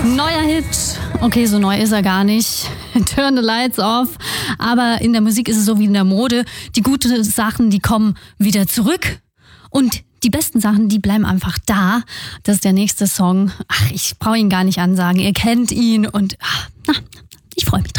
Neuer Hit. Okay, so neu ist er gar nicht. Turn the Lights Off. Aber in der Musik ist es so wie in der Mode. Die guten Sachen, die kommen wieder zurück. Und die besten Sachen, die bleiben einfach da. Das ist der nächste Song. Ach, ich brauche ihn gar nicht ansagen. Ihr kennt ihn und ich freue mich drauf.